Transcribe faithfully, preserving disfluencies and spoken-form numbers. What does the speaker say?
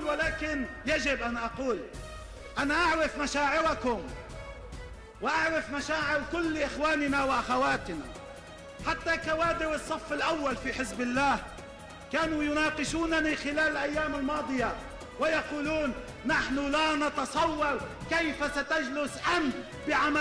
ولكن يجب أن أقول أنا أعرف مشاعركم وأعرف مشاعر كل إخواننا وأخواتنا، حتى كوادر الصف الأول في حزب الله كانوا يناقشونني خلال الأيام الماضية ويقولون: نحن لا نتصور كيف ستجلس أنت بعمل